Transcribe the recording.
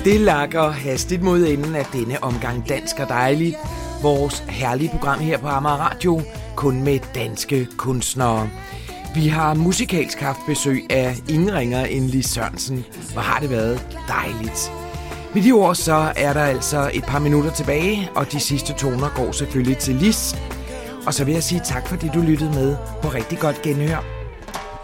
Det lakker hastigt mod enden af denne omgang Dansk og Dejligt. Vores herlige program her på Amager Radio, kun med danske kunstnere. Vi har musikalsk haft besøg af ingen ringere end Lis Sørensen. Hvor har det været dejligt. Med de ord så er der altså et par minutter tilbage, og de sidste toner går selvfølgelig til Lis. Og så vil jeg sige tak, fordi du lyttede med på rigtig godt genhør.